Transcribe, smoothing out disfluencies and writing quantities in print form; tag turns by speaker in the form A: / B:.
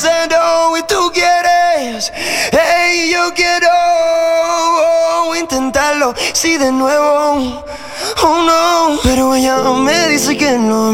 A: pensando y tú quieres, hey, yo quiero intentarlo, sí de nuevo, oh no, pero ella me dice que no.